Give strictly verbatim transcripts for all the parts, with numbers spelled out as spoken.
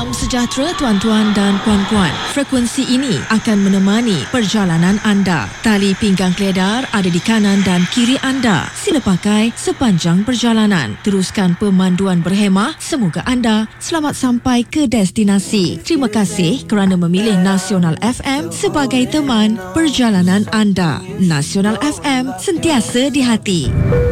Salam sejahtera tuan-tuan dan puan-puan. Frekuensi ini akan menemani perjalanan anda. Tali pinggang keledar ada di kanan dan kiri anda. Sila pakai sepanjang perjalanan. Teruskan pemanduan berhemah. Semoga anda selamat sampai ke destinasi. Terima kasih kerana memilih Nasional F M sebagai teman perjalanan anda. Nasional F M, sentiasa di hati.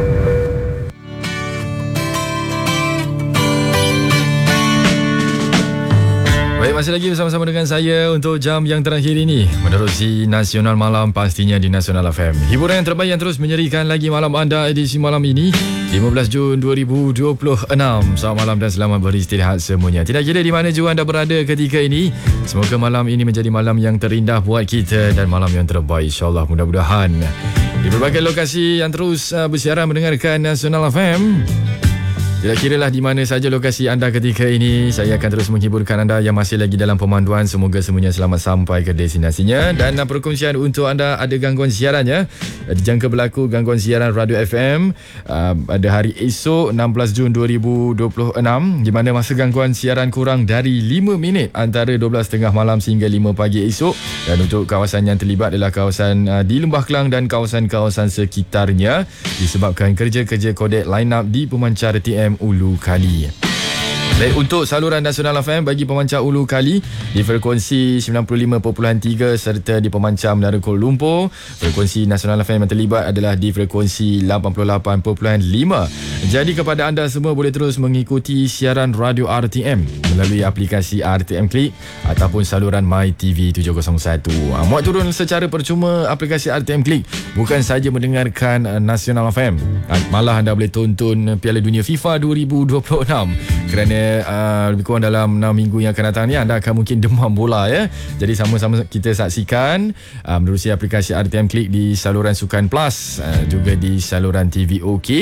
Baik, masih lagi bersama-sama dengan saya untuk jam yang terakhir ini menerusi Nasional Malam, pastinya di Nasional F M. Hiburan yang terbaik yang terus menyerikan lagi malam anda edisi malam ini lima belas Jun dua ribu dua puluh enam. Selamat malam dan selamat beristirahat semuanya. Tidak kira di mana juga anda berada ketika ini, semoga malam ini menjadi malam yang terindah buat kita dan malam yang terbaik, insyaAllah, mudah-mudahan. Di berbagai lokasi yang terus uh, bersiaran mendengarkan Nasional F M, tidak kiralah di mana saja lokasi anda ketika ini, saya akan terus menghiburkan anda yang masih lagi dalam pemanduan. Semoga semuanya selamat sampai ke destinasinya. Dan perkongsian untuk anda ada gangguan siarannya, dijangka berlaku gangguan siaran Radio F M uh, pada hari esok enam belas Jun dua ribu dua puluh enam, di mana masa gangguan siaran kurang dari lima minit antara dua belas tiga puluh malam sehingga lima pagi esok. Dan untuk kawasan yang terlibat adalah kawasan uh, di Lembah Kelang dan kawasan-kawasan sekitarnya, disebabkan kerja-kerja kodek line up di pemancar R T M Ulu Kali. Baik, untuk saluran Nasional F M bagi pemancar Ulu Kali di frekuensi sembilan puluh lima perpuluhan tiga serta di pemancar Menara Kuala Lumpur, frekuensi Nasional F M yang terlibat adalah di frekuensi lapan puluh lapan perpuluhan lima. Jadi kepada anda semua boleh terus mengikuti siaran radio R T M melalui aplikasi R T M Click ataupun saluran My T V tujuh kosong satu. Muat turun secara percuma aplikasi R T M Click, bukan saja mendengarkan Nasional F M, malah anda boleh tonton Piala Dunia FIFA dua ribu dua puluh enam, kerana Uh, lebih kurang dalam enam minggu yang akan datang ni anda akan mungkin demam bola, ya. Jadi sama-sama kita saksikan uh, menerusi aplikasi R T M Click di saluran Sukan Plus, uh, juga di saluran T V OK,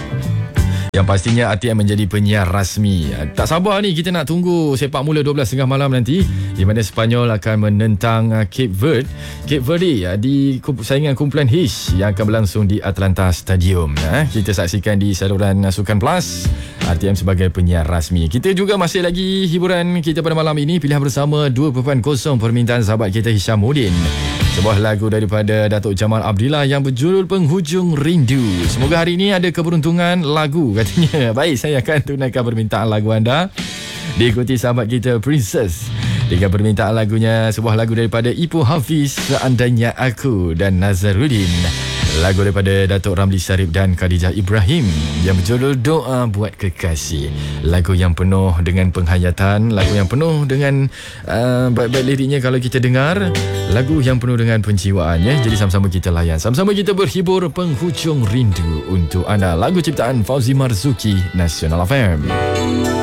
yang pastinya R T M menjadi penyiar rasmi. Tak sabar ni kita nak tunggu sepak mula dua belas tiga puluh malam nanti, di mana Sepanyol akan menentang Cape Verde Cape Verde di saingan kumpulan H yang akan berlangsung di Atlanta Stadium. Kita saksikan di saluran Sukan Plus, R T M sebagai penyiar rasmi. Kita juga masih lagi hiburan kita pada malam ini, pilihan bersama dua kosong permintaan sahabat kita Hishamuddin, sebuah lagu daripada Datuk Jamal Abdillah yang berjudul Penghujung Rindu. Semoga hari ini ada keberuntungan lagu katanya. Baik, saya akan tunaikan permintaan lagu anda. Diikuti sahabat kita Princess dengan permintaan lagunya, sebuah lagu daripada Ipoh Hafiz, Seandainya Aku, dan Nazaruddin, lagu daripada Datuk Ramli Sarip dan Khadijah Ibrahim yang berjudul Doa Buat Kekasih. Lagu yang penuh dengan penghayatan, lagu yang penuh dengan uh, baik-baik liriknya kalau kita dengar, lagu yang penuh dengan penjiwaan, ya. Jadi sama-sama kita layan, sama-sama kita berhibur. Penghujung Rindu untuk anda, lagu ciptaan Fauzi Marzuki, Nasional F M.